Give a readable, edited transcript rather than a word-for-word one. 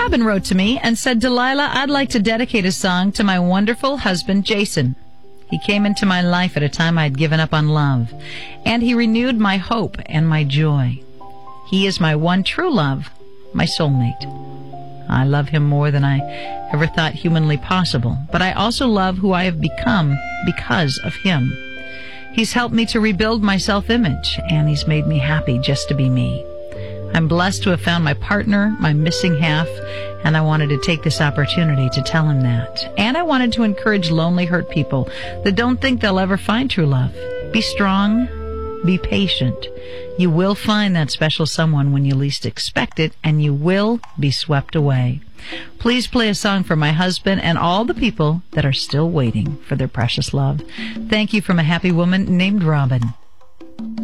Robin wrote to me and said, Delilah, I'd like to dedicate a song to my wonderful husband, Jason. He came into my life at a time I'd given up on love, and he renewed my hope and my joy. He is my one true love, my soulmate. I love him more than I ever thought humanly possible, but I also love who I have become because of him. He's helped me to rebuild my self-image, and he's made me happy just to be me. I'm blessed to have found my partner, my missing half, and I wanted to take this opportunity to tell him that. And I wanted to encourage lonely, hurt people that don't think they'll ever find true love. Be strong, be patient. You will find that special someone when you least expect it, and you will be swept away. Please play a song for my husband and all the people that are still waiting for their precious love. Thank you from a happy woman named Robin.